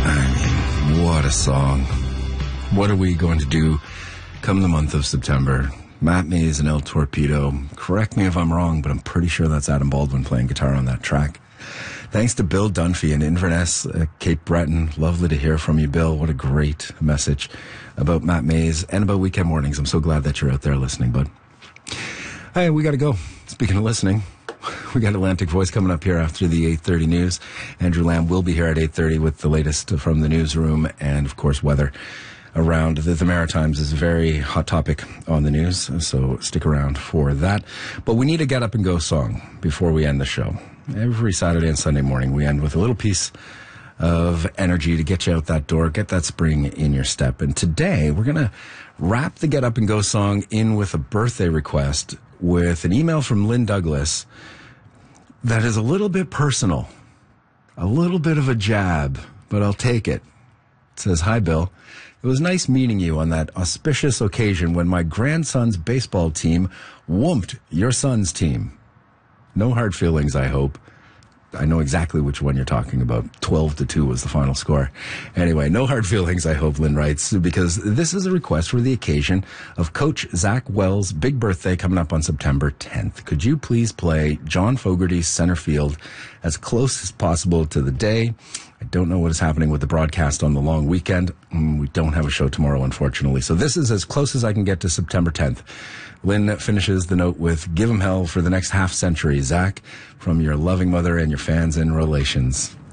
I mean, what a song. What are we going to do come the month of September? Matt Mays and El Torpedo. Correct me if I'm wrong, but I'm pretty sure that's Adam Baldwin playing guitar on that track. Thanks to Bill Dunphy in Inverness, Cape Breton. Lovely to hear from you, Bill. What a great message about Matt Mays and about Weekend Mornings. I'm so glad that you're out there listening, bud. Hey, we got to go. Speaking of listening, we got Atlantic Voice coming up here after the 8:30 news. Andrew Lamb will be here at 8:30 with the latest from the newsroom, and of course weather around the Maritimes is a very hot topic on the news, so stick around for that. But we need a Get Up and Go song before we end the show. Every Saturday and Sunday morning we end with a little piece of energy to get you out that door, get that spring in your step. And today we're going to wrap the Get Up and Go song in with a birthday request with an email from Lynn Douglas that is a little bit personal, a little bit of a jab, but I'll take it. It says, "Hi, Bill. It was nice meeting you on that auspicious occasion when my grandson's baseball team whooped your son's team. No hard feelings, I hope." I know exactly which one you're talking about. 12-2 was the final score. Anyway, no hard feelings, I hope, Lynn writes, because this is a request for the occasion of Coach Zach Wells' big birthday coming up on September 10th. Could you please play John Fogerty's Center Field as close as possible to the day? I don't know what is happening with the broadcast on the long weekend. We don't have a show tomorrow, unfortunately. So this is as close as I can get to September 10th. Lynn finishes the note with, "Give him hell for the next half century, Zach, from your loving mother and your fans and relations."